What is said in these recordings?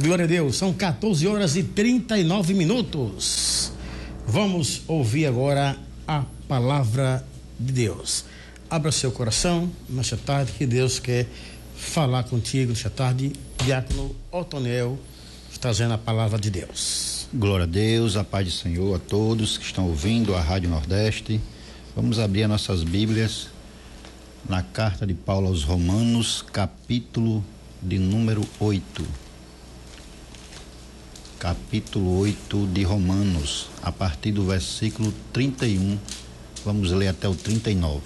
Glória a Deus, são 14 horas e 39 minutos. Vamos ouvir agora a palavra de Deus. Abra seu coração nesta tarde, que Deus quer falar contigo nesta tarde. Diácono Otoniel, trazendo a palavra de Deus. Glória a Deus, a paz do Senhor a todos que estão ouvindo a Rádio Nordeste. Vamos abrir as nossas Bíblias na carta de Paulo aos Romanos, capítulo de número 8. Capítulo 8 de Romanos, a partir do versículo 31, vamos ler até o 39.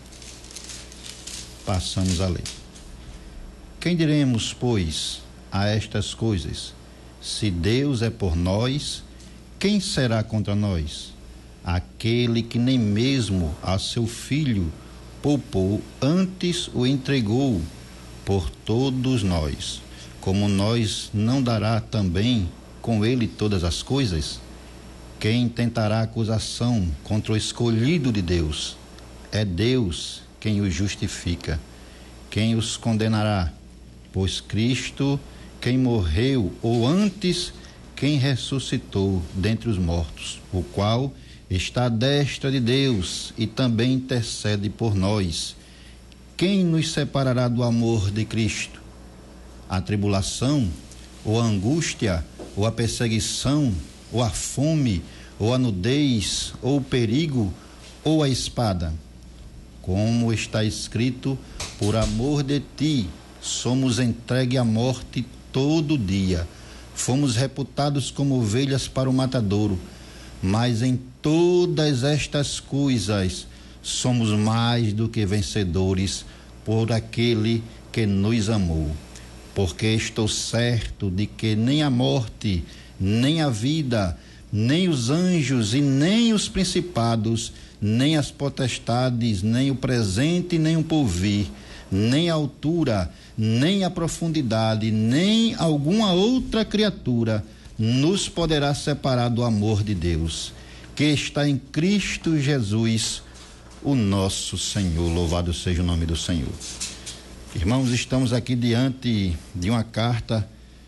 Passamos a ler. Quem diremos, pois, a estas coisas? Se Deus é por nós, quem será contra nós? Aquele que nem mesmo a seu filho poupou, antes o entregou por todos nós, como nós não dará também com ele todas as coisas? Quem tentará acusação contra o escolhido de Deus? É Deus quem os justifica. Quem os condenará? Pois Cristo, quem morreu, ou antes, quem ressuscitou dentre os mortos, o qual está à destra de Deus e também intercede por nós. Quem nos separará do amor de Cristo? A tribulação, ou a angústia, ou a perseguição, ou a fome, ou a nudez, ou o perigo, ou a espada? Como está escrito, por amor de ti, somos entregue à morte todo dia. Fomos reputados como ovelhas para o matadouro, mas em todas estas coisas somos mais do que vencedores por aquele que nos amou. Porque estou certo de que nem a morte, nem a vida, nem os anjos e nem os principados, nem as potestades, nem o presente, nem o porvir, nem a altura, nem a profundidade, nem alguma outra criatura nos poderá separar do amor de Deus, que está em Cristo Jesus, o nosso Senhor. Louvado seja o nome do Senhor. Irmãos, estamos aqui diante de uma carta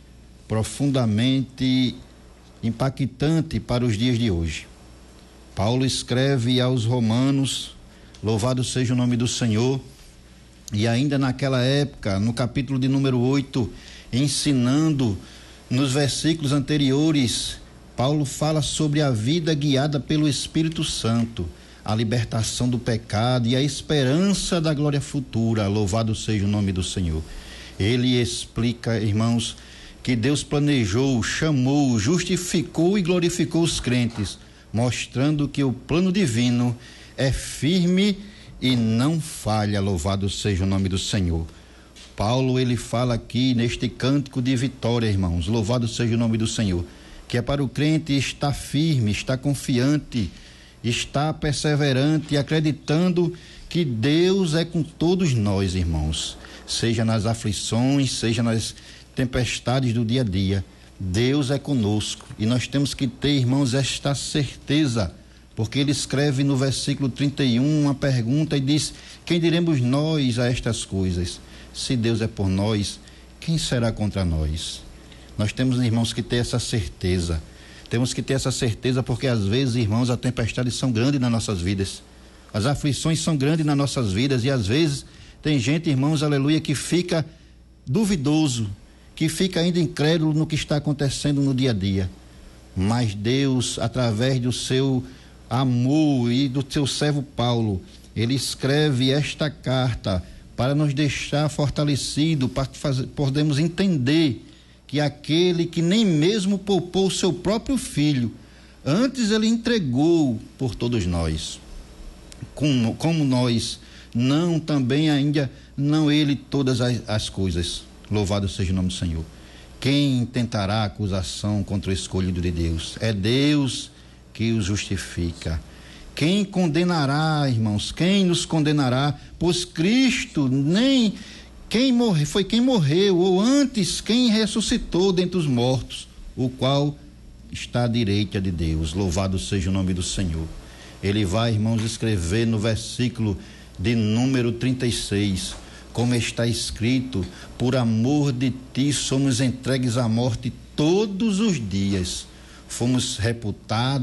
profundamente impactante para os dias de hoje. Paulo escreve aos Romanos, louvado seja o nome do Senhor, e ainda naquela época, no capítulo de número 8, ensinando nos versículos anteriores, Paulo fala sobre a vida guiada pelo Espírito Santo, a libertação do pecado e a esperança da glória futura. Louvado seja o nome do Senhor. Ele explica, irmãos, que Deus planejou, chamou, justificou e glorificou os crentes, mostrando que o plano divino é firme e não falha. Louvado seja o nome do Senhor. Paulo, ele fala aqui neste cântico de vitória, irmãos, louvado seja o nome do Senhor, que é para o crente estar firme, estar confiante, está perseverante, acreditando que Deus é com todos nós, irmãos, seja nas aflições, seja nas tempestades do dia a dia. Deus é conosco e nós temos que ter, irmãos, esta certeza, porque ele escreve no versículo 31 uma pergunta e diz: quem diremos nós a estas coisas? Se Deus é por nós, quem será contra nós? Nós temos, irmãos, que ter essa certeza. Temos que ter essa certeza porque às vezes, irmãos, as tempestades são grandes nas nossas vidas. As aflições são grandes nas nossas vidas e às vezes tem gente, irmãos, aleluia, que fica duvidoso, que fica ainda incrédulo no que está acontecendo no dia a dia. Mas Deus, através do seu amor e do seu servo Paulo, ele escreve esta carta para nos deixar fortalecido, para podermos entender que aquele que nem mesmo poupou o seu próprio filho, antes ele entregou por todos nós. Como nós, não também ainda, não ele todas as coisas. Louvado seja o nome do Senhor. Quem tentará acusação contra o escolhido de Deus? É Deus que os justifica. Quem condenará, irmãos? Quem nos condenará? Pois Cristo nem foi quem morreu, ou antes quem ressuscitou dentre os mortos, o qual está à direita de Deus. Louvado seja o nome do Senhor. Ele vai, irmãos, escrever no versículo de número 36: como está escrito, por amor de ti somos entregues à morte todos os dias. Fomos reputados